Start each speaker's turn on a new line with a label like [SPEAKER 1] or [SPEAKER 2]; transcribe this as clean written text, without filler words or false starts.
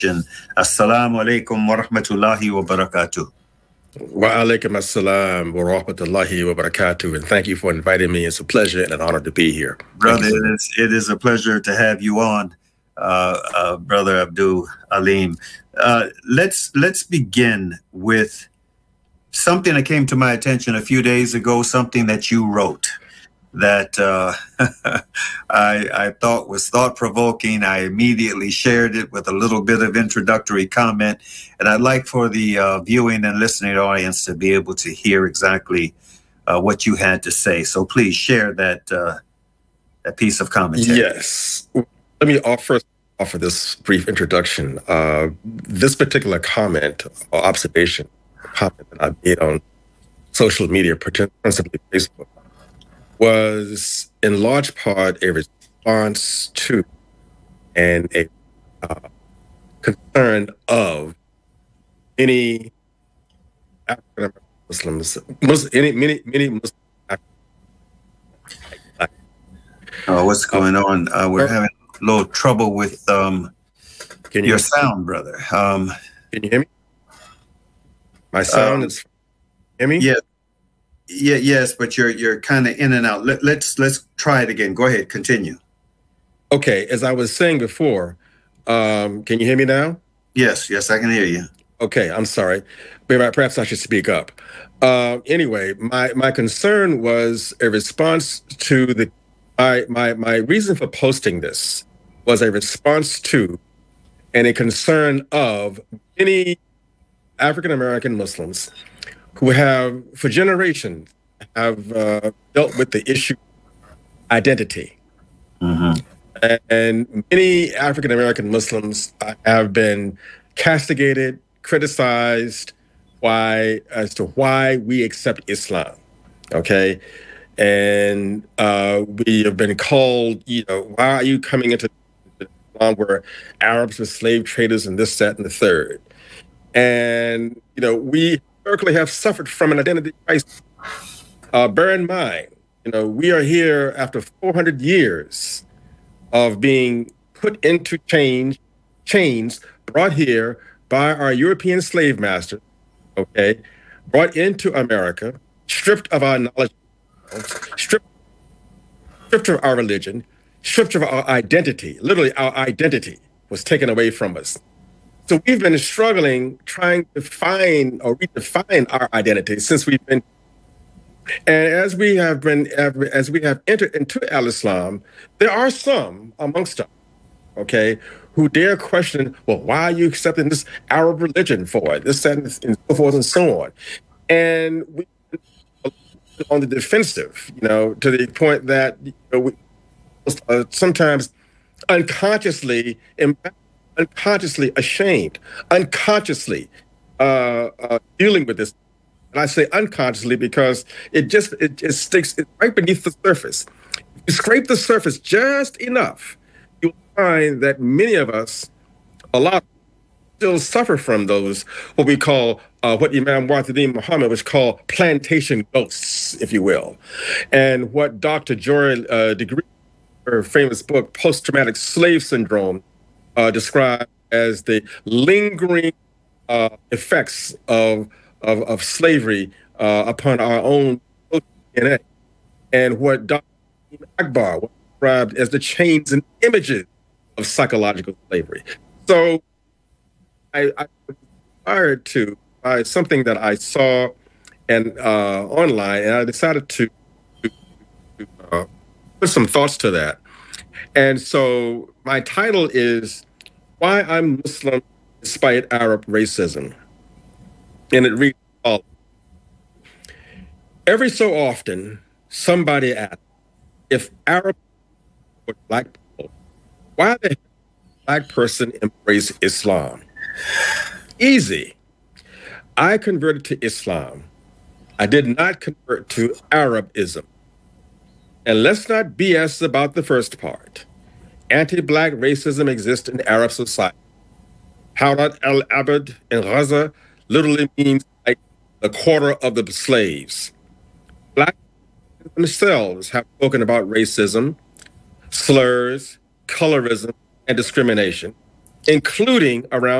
[SPEAKER 1] Assalamu alaikum wa rahmatullahi wa barakatuh.
[SPEAKER 2] Wa alaikum assalam wa rahmatullahi wa barakatuh. And thank you for inviting me. It's a pleasure and an honor to be here.
[SPEAKER 1] Brother, it is a pleasure to have you on, Brother Abdul Aleem. Let's begin with something that came to my attention a few days ago, something that you wrote that I thought was thought-provoking. I immediately shared it with a little bit of introductory comment, and I'd like for the viewing and listening audience to be able to hear exactly what you had to say. So please share that piece of commentary.
[SPEAKER 2] Yes. Let me offer this brief introduction. This particular comment or observation, comment that I made on social media, principally Facebook, was in large part a response to and a concern of many African American Muslims, many Muslims.
[SPEAKER 1] What's going on? We're having a little trouble with your sound, brother.
[SPEAKER 2] Can you hear me? My sound is. Hear me?
[SPEAKER 1] Yeah. Yes, but you're kind of in and out. Let's try it again. Go ahead, continue.
[SPEAKER 2] Okay, as I was saying before, can you hear me now?
[SPEAKER 1] Yes, I can hear you.
[SPEAKER 2] Okay, I'm sorry. Perhaps I should speak up. Anyway, my concern was a response to my reason for posting this was a response to and a concern of many African American Muslims who have, for generations, have dealt with the issue of identity.
[SPEAKER 1] Mm-hmm.
[SPEAKER 2] And many African American Muslims have been castigated, criticized as to why we accept Islam. Okay? And we have been called, why are you coming into Islam where Arabs were slave traders and this, that, and the third? And, we historically have suffered from an identity crisis. Bear in mind, we are here after 400 years of being put into chains, brought here by our European slave masters, okay, brought into America, stripped of our knowledge, stripped of our religion, stripped of our identity. Literally, our identity was taken away from us. So we've been struggling, trying to find or redefine our identity since we've been. And as we have entered into Al-Islam, there are some amongst us, okay, who dare question, well, why are you accepting this Arab religion for it, this, that, and so forth and so on. And we on the defensive, to the point that we sometimes unconsciously ashamed, unconsciously dealing with this. And I say unconsciously because it just sticks right beneath the surface. If you scrape the surface just enough, you'll find that many of us, a lot, still suffer from those, what we call, what Imam Wahiduddin Muhammad was called plantation ghosts, if you will. And what Dr. Joy DeGruy, her famous book, Post-Traumatic Slave Syndrome, described as the lingering effects of slavery upon our own DNA, and what Dr. Akbar described as the chains and images of psychological slavery. So I was inspired by something that I saw and online, and I decided to put some thoughts to that. And so my title is Why I'm Muslim Despite Arab Racism. And it reads, every so often, somebody asks, if Arab or Black people, why the hell does a Black person embrace Islam? Easy. I converted to Islam. I did not convert to Arabism. And let's not BS about the first part. Anti-Black racism exists in Arab society. Hawrat al-Abad in Gaza literally means like a quarter of the slaves. Black themselves have spoken about racism, slurs, colorism, and discrimination. including around